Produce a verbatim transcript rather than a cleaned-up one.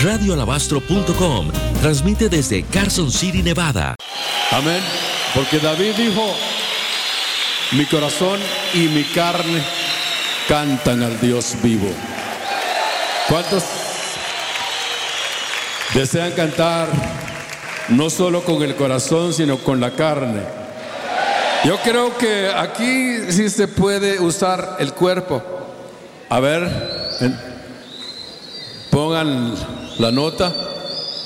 radio alabastro punto com transmite desde Carson City, Nevada. Amén. Porque David dijo: mi corazón y mi carne cantan al Dios vivo. ¿Cuántos desean cantar no solo con el corazón, sino con la carne? Yo creo que aquí sí se puede usar el cuerpo. A ver, pongan la nota.